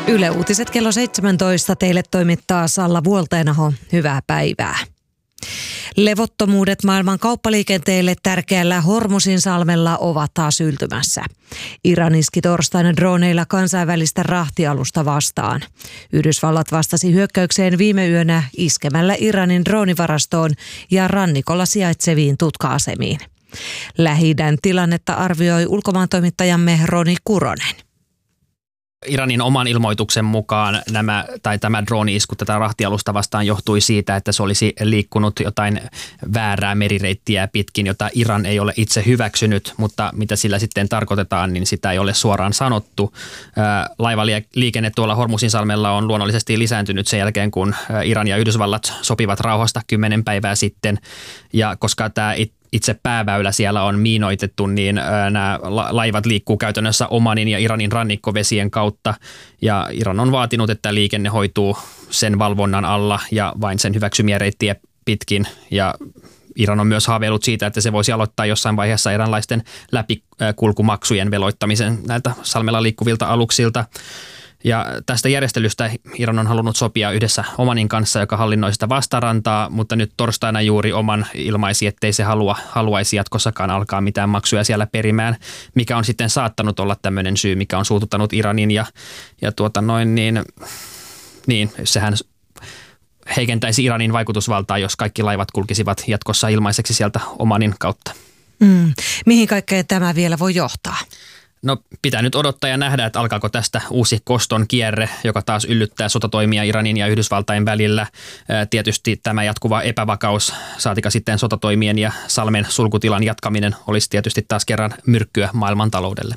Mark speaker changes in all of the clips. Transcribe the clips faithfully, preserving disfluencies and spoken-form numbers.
Speaker 1: Yle Uutiset kello seitsemäntoista teille toimittaa Salla Vuolteenaho. Hyvää päivää. Levottomuudet maailman kauppaliikenteelle tärkeällä Hormuzinsalmella ovat taas yltymässä. Iran iski torstaina droneilla kansainvälistä rahtialusta vastaan. Yhdysvallat vastasi hyökkäykseen viime yönä iskemällä Iranin droonivarastoon ja rannikolla sijaitseviin tutka-asemiin. Lähi-idän tilannetta arvioi ulkomaantoimittajamme Roni Kuronen.
Speaker 2: Iranin oman ilmoituksen mukaan nämä, tai tämä drooni-isku tätä rahtialusta vastaan johtui siitä, että se olisi liikkunut jotain väärää merireittiä pitkin, jota Iran ei ole itse hyväksynyt, mutta mitä sillä sitten tarkoitetaan, niin sitä ei ole suoraan sanottu. Laivaliikenne tuolla Hormuzinsalmella on luonnollisesti lisääntynyt sen jälkeen, kun Iran ja Yhdysvallat sopivat rauhasta kymmenen päivää sitten, ja koska tämä itse pääväylä siellä on miinoitettu, niin nämä laivat liikkuu käytännössä Omanin ja Iranin rannikkovesien kautta. Ja Iran on vaatinut, että liikenne hoituu sen valvonnan alla ja vain sen hyväksymiä reittiä pitkin. Ja Iran on myös haaveillut siitä, että se voisi aloittaa jossain vaiheessa iranlaisten läpikulkumaksujen veloittamisen näiltä salmella liikkuvilta aluksilta. Ja tästä järjestelystä Iran on halunnut sopia yhdessä Omanin kanssa, joka hallinnoi sitä vastarantaa, mutta nyt torstaina juuri Oman ilmaisi, ettei se halua, haluaisi jatkossakaan alkaa mitään maksuja siellä perimään, mikä on sitten saattanut olla tämmöinen syy, mikä on suututtanut Iranin ja, ja tuota noin niin, niin sehän heikentäisi Iranin vaikutusvaltaa, jos kaikki laivat kulkisivat jatkossa ilmaiseksi sieltä Omanin kautta.
Speaker 1: Mm. Mihin kaikkeen tämä vielä voi johtaa?
Speaker 2: No pitää nyt odottaa ja nähdä, että alkaako tästä uusi koston kierre, joka taas yllyttää sotatoimia Iranin ja Yhdysvaltain välillä. Tietysti tämä jatkuva epävakaus, saatika sitten sotatoimien ja salmen sulkutilan jatkaminen olisi tietysti taas kerran myrkkyä maailmantaloudelle.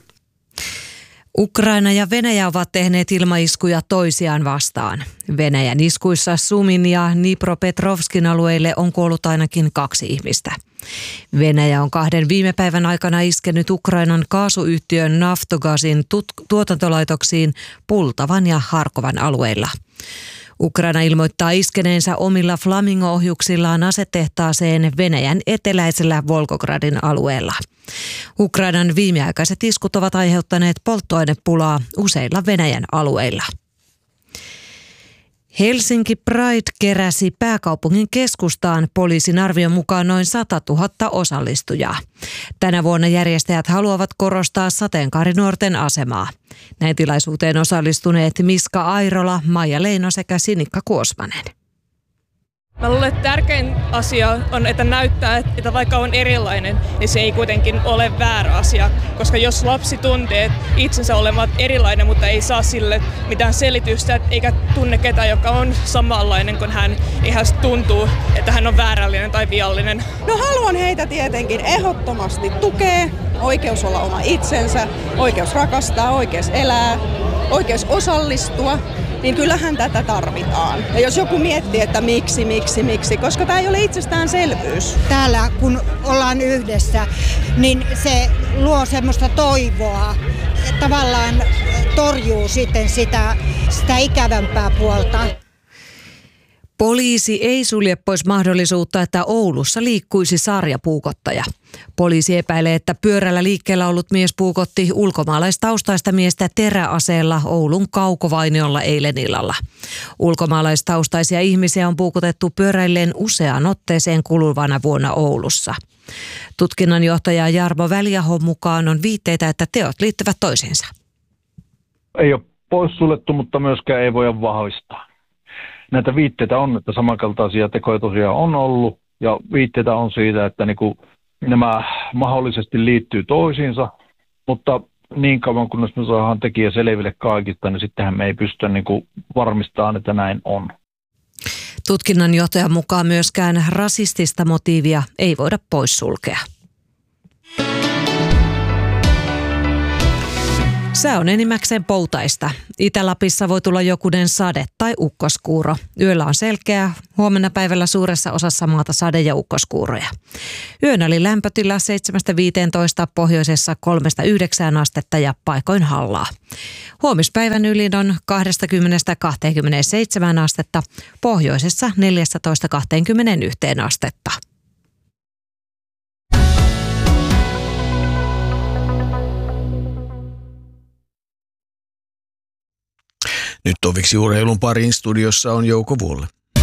Speaker 1: Ukraina ja Venäjä ovat tehneet ilmaiskuja toisiaan vastaan. Venäjän iskuissa Sumin ja Dnipropetrovskin alueille on kuollut ainakin kaksi ihmistä. Venäjä on kahden viime päivän aikana iskenyt Ukrainan kaasuyhtiön Naftogazin tut- tuotantolaitoksiin Pultavan ja Harkovan alueilla. Ukraina ilmoittaa iskeneensä omilla Flamingo-ohjuksillaan asetehtaaseen Venäjän eteläisellä Volgogradin alueella. Ukrainan viimeaikaiset iskut ovat aiheuttaneet polttoainepulaa useilla Venäjän alueilla. Helsinki Pride keräsi pääkaupungin keskustaan poliisin arvion mukaan noin sata tuhatta osallistujaa. Tänä vuonna järjestäjät haluavat korostaa sateenkaarinuorten asemaa. Näin tilaisuuteen osallistuneet Miska Airola, Maija Leino sekä Sinikka Kuosmanen.
Speaker 3: Mä luulen, että tärkein asia on, että näyttää, että vaikka on erilainen, niin se ei kuitenkin ole väärä asia. Koska jos lapsi tuntee itsensä olevat erilainen, mutta ei saa sille mitään selitystä, eikä tunne ketään, joka on samanlainen kuin hän, niin hän tuntuu, että hän on väärällinen tai viallinen.
Speaker 4: No haluan heitä tietenkin ehdottomasti tukea. Oikeus olla oma itsensä, oikeus rakastaa, oikeus elää, oikeus osallistua. Niin kyllähän tätä tarvitaan. Ja jos joku miettii, että miksi, miksi, miksi, koska tämä ei ole itsestäänselvyys.
Speaker 5: Täällä kun ollaan yhdessä, niin se luo semmoista toivoa, tavallaan torjuu sitten sitä, sitä ikävämpää puolta.
Speaker 1: Poliisi ei sulje pois mahdollisuutta, että Oulussa liikkuisi sarjapuukottaja. Poliisi epäilee, että pyörällä liikkeellä ollut mies puukotti ulkomaalaistaustaista miestä teräaseella Oulun Kaukovainiolla eilen illalla. Ulkomaalaistaustaisia ihmisiä on puukotettu pyöräilleen useaan otteeseen kuluvana vuonna Oulussa. Tutkinnanjohtaja Jarmo Väliahon mukaan on viitteitä, että teot liittyvät toisiinsa.
Speaker 6: Ei ole poissuljettu, mutta myöskään ei voida vahvistaa. Näitä viitteitä on, että samankaltaisia tekoja tosiaan on ollut, ja viitteitä on siitä, että niinku nämä mahdollisesti liittyy toisiinsa, mutta niin kauan kunnes me saadaan tekijä selville kaikista, niin sittenhän me ei pystytä niinku varmistamaan, että näin on.
Speaker 1: Tutkinnanjohtajan mukaan myöskään rasistista motiivia ei voida poissulkea. Sää on enimmäkseen poutaista. Itä-Lapissa voi tulla jokunen sade tai ukkoskuuro. Yöllä on selkeä, huomenna päivällä suuressa osassa maata sade- ja ukkoskuuroja. Yön oli lämpötila seitsemästä viiteentoista, pohjoisessa kolmesta yhdeksään astetta ja paikoin hallaa. Huomispäivän ylin on kaksikymmentä kaksikymmentäseitsemän astetta, pohjoisessa neljätoista kaksikymmentäyksi astetta.
Speaker 7: Nyt toviksi urheilun parin studiossa on Jouko Vuolle.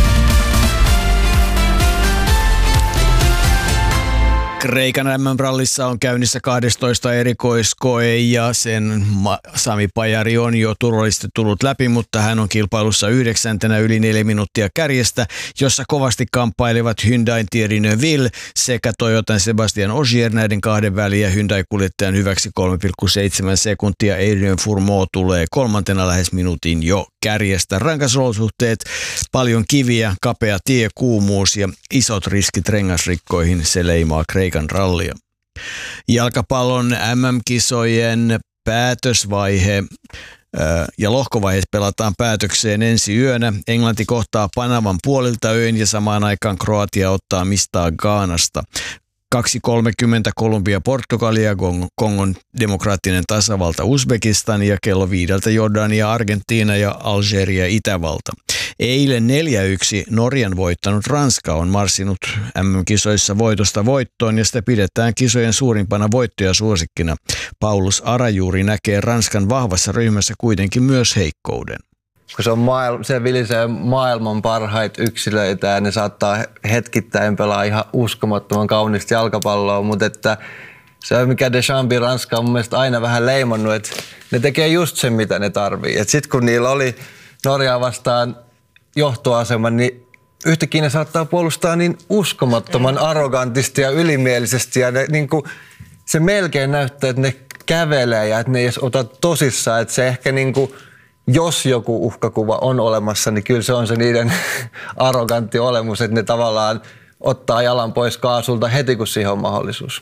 Speaker 7: Kreikan äm äm-rallissa on käynnissä kahdestoista erikoiskoe ja sen Sami Pajari on jo turvallisesti tullut läpi, mutta hän on kilpailussa yhdeksäntenä yli neljä minuuttia kärjestä, jossa kovasti kamppailevat Hyundain Thierry Neuville sekä Toyotan Sebastian Ogier. Näiden kahden väliä Hyundai-kuljettajan hyväksi kolme pilkku seitsemän sekuntia. Adrien Fourmaux tulee kolmantena lähes minuutin jo kärjestä. Rankasolosuhteet, paljon kiviä, kapea tie, kuumuus ja isot riskit rengasrikkoihin, se leimaa Kreikan rallia. Jalkapallon äm äm-kisojen päätösvaihe ja lohkovaiheet pelataan päätökseen ensi yönä. Englanti kohtaa Panaman puolilta öin ja samaan aikaan Kroatia ottaa mistaa Ghanasta. kaksi kolmekymmentä Kolumbia Portugalia, Kongon demokraattinen tasavalta Uzbekistan ja kello viideltä Jordania, Argentiina ja Algeria Itävalta. Eilen neljä yksi Norjan voittanut Ranska on marssinut äm äm-kisoissa voitosta voittoon ja sitä pidetään kisojen suurimpana voittajasuosikkina. Paulus Arajuuri näkee Ranskan vahvassa ryhmässä kuitenkin myös heikkouden.
Speaker 8: Kun se, on maailma, se vilisee maailman parhaita yksilöitä ja ne saattaa hetkittäin pelaa ihan uskomattoman kaunista jalkapalloa, mutta että se on mikä Deschampsin Ranska on mun mielestä aina vähän leimannut, että ne tekee just sen mitä ne tarvii. Sitten kun niillä oli Norjaa vastaan johtoasema, niin yhtäkkiä ne saattaa puolustaa niin uskomattoman arrogantisti ja ylimielisesti ja ne, niin kuin, se melkein näyttää, että ne kävelee ja että ne ei edes ota tosissaan, että se ehkä niin kuin jos joku uhkakuva on olemassa, niin kyllä se on se niiden arrogantti olemus, että ne tavallaan ottaa jalan pois kaasulta heti, kun siihen on mahdollisuus.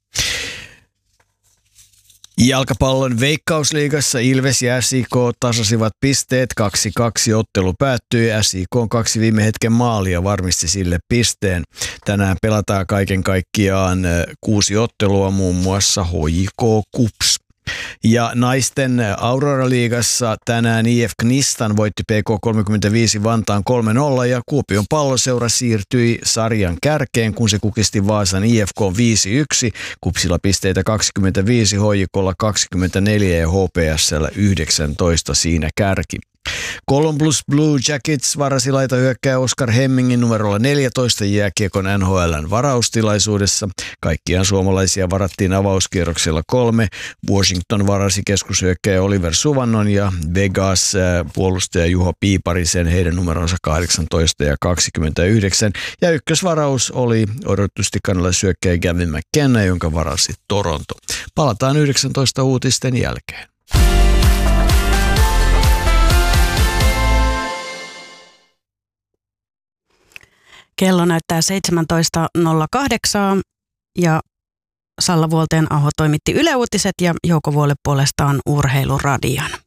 Speaker 7: Jalkapallon Veikkausliigassa Ilves ja S I K tasasivat pisteet. kaksi kaksi ottelu päättyi. S I K:n kaksi viime hetken maalia varmisti sille pisteen. Tänään pelataan kaiken kaikkiaan kuusi ottelua, muun muassa H J K Kups. Ja naisten Aurora-liigassa tänään I F Knistan voitti P K kolmekymmentäviisi Vantaan kolme nolla ja Kuopion Palloseura siirtyi sarjan kärkeen, kun se kukisti Vaasan I F K viisi yksi. Kupsilla pisteitä kaksikymmentäviisi, H J K:lla kaksikymmentäneljä ja H P S:llä yhdeksäntoista siinä kärki. Columbus Blue Jackets varasi laitahyökkääjä Oskar Hemmingin numerolla neljätoista jääkiekon N H L:n varaustilaisuudessa. Kaikkiaan suomalaisia varattiin avauskierroksella kolme. Washington varasi keskushyökkääjä Oliver Suvannon ja Vegas puolustaja Juho Piiparisen, heidän numeronsa kahdeksantoista ja kaksikymmentäyhdeksän. Ja ykkösvaraus oli odotusti kanadalaishyökkääjä Gavin McKenna, jonka varasi Toronto. Palataan yhdeksäntoista uutisten jälkeen.
Speaker 9: Kello näyttää seitsemäntoista nolla kahdeksan ja Salla Vuolteen-Aho toimitti Yle Uutiset ja Jouko Vuole puolestaan Urheiluradion.